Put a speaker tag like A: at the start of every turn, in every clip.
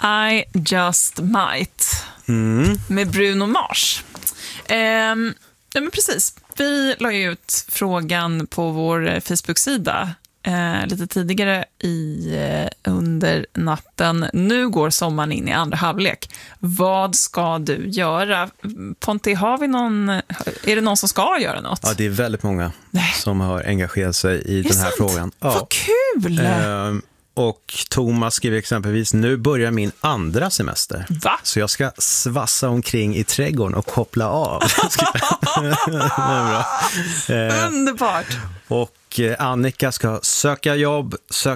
A: I Just Might med Bruno Mars. Ja, men precis. Vi la ju ut frågan på vår Facebook-sida lite tidigare under natten. Nu går sommaren in i andra halvlek. Vad ska du göra? Ponti, är det någon som ska göra något?
B: Ja, det är väldigt många som har engagerat sig i den här frågan. Ja.
A: Vad kul!
B: Och Thomas skriver exempelvis: nu börjar min andra semester.
A: Va?
B: Så jag ska svassa omkring i trädgården och koppla av.
A: Underbart!
B: Och Annika ska söka jobb.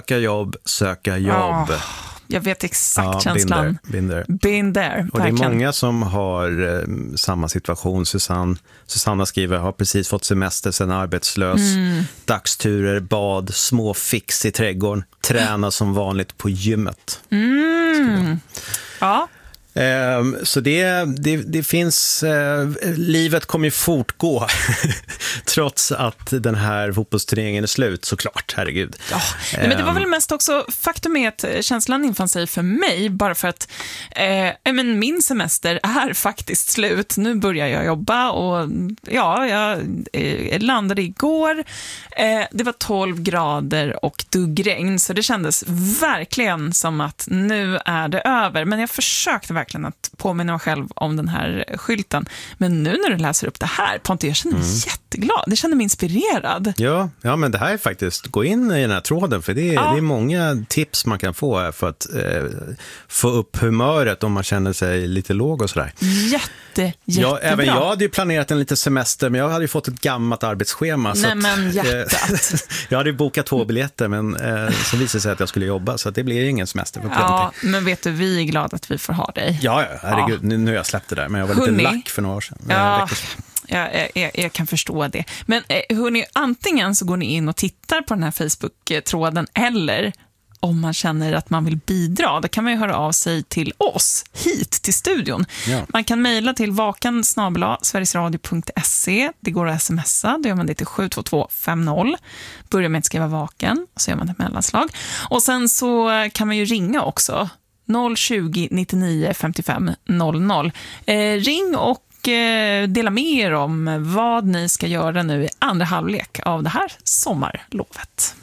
A: Jag vet exakt känslan.
B: Been there. Och det är
A: verkligen.
B: många som har samma situation. Susanna skriver: har precis fått semester sen arbetslös. Dagsturer, bad, små fix i trädgården. Träna som vanligt på gymmet.
A: Ja.
B: Så det finns, livet kommer ju fortgå trots att den här fotbollsturneringen är slut, såklart, herregud.
A: Ja, men det var väl mest också, faktum är att känslan infann sig för mig bara för att men min semester är faktiskt slut. Nu börjar jag jobba och ja, jag landade igår. Det var 12 grader och duggregn, så det kändes verkligen som att nu är det över. Men jag försökte verkligen att påminna mig själv om den här skylten. Men nu när du läser upp det här, Pontus, jag känner mig jätteglad. Det känner mig inspirerad.
B: Ja, men det här är faktiskt, gå in i den här tråden, för det är många tips man kan få här för att få upp humöret om man känner sig lite låg och sådär.
A: Jättebra.
B: Även jag hade ju planerat en liten semester, men jag hade ju fått ett gammalt arbetsschema.
A: Nej, men hjärtat.
B: Jag hade ju bokat 2 biljetter, men så visade sig att jag skulle jobba, så att det blir ingen semester på planeten.
A: Ja, men vet du, vi är glada att vi får ha dig.
B: Ja, herregud, nu har jag släppt det där, men jag var lite lack för några år sedan.
A: Jag kan förstå det. Men hörni, antingen så går ni in och tittar på den här Facebook-tråden, eller om man känner att man vill bidra, då kan man ju höra av sig till oss, hit till studion. Ja. Man kan mejla till vakan@sverigesradio.se. Det går att smsa, då gör man det till 72250. Börjar med att skriva vaken, och så gör man ett mellanslag. Och sen så kan man ju ringa också, 020 99 55 00. Ring och dela med er om vad ni ska göra nu i andra halvlek av det här sommarlovet.